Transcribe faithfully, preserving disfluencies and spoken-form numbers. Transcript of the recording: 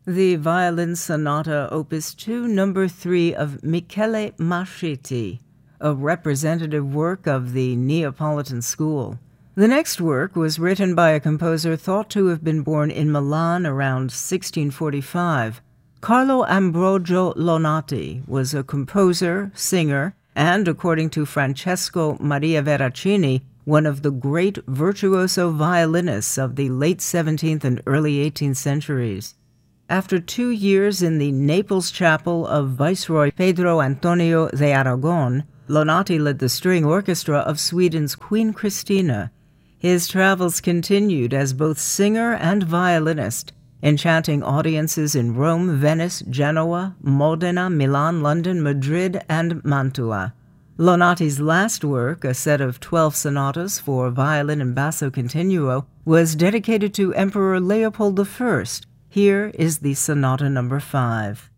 The Violin Sonata Opus two, Number three of Michele Mascetti, a representative work of the Neapolitan school. The next work was written by a composer thought to have been born in Milan around sixteen forty-five. Carlo Ambrogio Lonati was a composer, singer, and, according to Francesco Maria Veracini, one of the great virtuoso violinists of the late seventeenth and early eighteenth centuries. After two years in the Naples chapel of Viceroy Pedro Antonio de Aragon, Lonati led the string orchestra of Sweden's Queen Christina. His travels continued as both singer and violinist, enchanting audiences in Rome, Venice, Genoa, Modena, Milan, London, Madrid, and Mantua. Lonati's last work, a set of twelve sonatas for violin and basso continuo, was dedicated to Emperor Leopold the First. Here is the Sonata Number five.